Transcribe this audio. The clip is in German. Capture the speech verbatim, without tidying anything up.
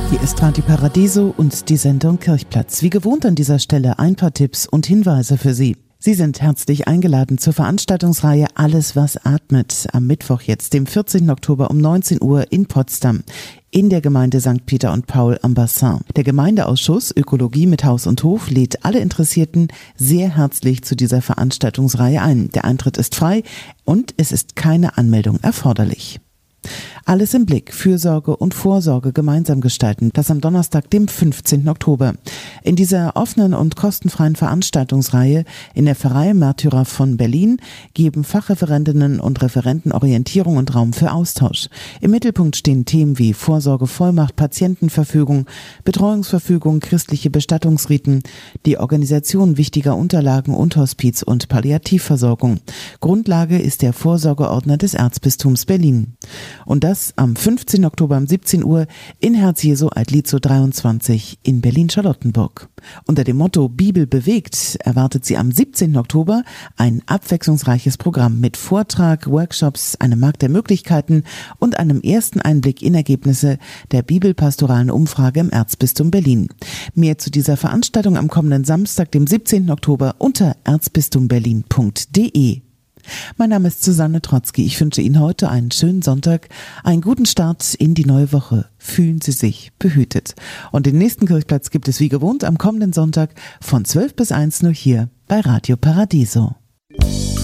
Hier ist Radio Paradiso und die Sendung Kirchplatz. Wie gewohnt an dieser Stelle ein paar Tipps und Hinweise für Sie. Sie sind herzlich eingeladen zur Veranstaltungsreihe Alles, was atmet. Am Mittwoch jetzt, dem vierzehnten Oktober um neunzehn Uhr in Potsdam. In der Gemeinde Sankt Peter und Paul am Bassin. Der Gemeindeausschuss Ökologie mit Haus und Hof lädt alle Interessierten sehr herzlich zu dieser Veranstaltungsreihe ein. Der Eintritt ist frei und es ist keine Anmeldung erforderlich. Alles im Blick, Fürsorge und Vorsorge gemeinsam gestalten, das am Donnerstag, dem fünfzehnten Oktober. In dieser offenen und kostenfreien Veranstaltungsreihe in der Pfarrei Märtyrer von Berlin geben Fachreferentinnen und Referenten Orientierung und Raum für Austausch. Im Mittelpunkt stehen Themen wie Vorsorge, Vollmacht, Patientenverfügung, Betreuungsverfügung, christliche Bestattungsriten, die Organisation wichtiger Unterlagen und Hospiz- und Palliativversorgung. Grundlage ist der Vorsorgeordner des Erzbistums Berlin. Und das am fünfzehnten Oktober um siebzehn Uhr in Herz Jesu Altlizo dreiundzwanzig in Berlin-Charlottenburg. Unter dem Motto Bibel bewegt erwartet Sie am siebzehnten Oktober ein abwechslungsreiches Programm mit Vortrag, Workshops, einem Markt der Möglichkeiten und einem ersten Einblick in Ergebnisse der bibelpastoralen Umfrage im Erzbistum Berlin. Mehr zu dieser Veranstaltung am kommenden Samstag, dem siebzehnten Oktober unter erzbistumberlin punkt de. Mein Name ist Susanne Trotzki. Ich wünsche Ihnen heute einen schönen Sonntag, einen guten Start in die neue Woche. Fühlen Sie sich behütet. Und den nächsten Kirchplatz gibt es wie gewohnt am kommenden Sonntag von zwölf bis eins nur hier bei Radio Paradiso.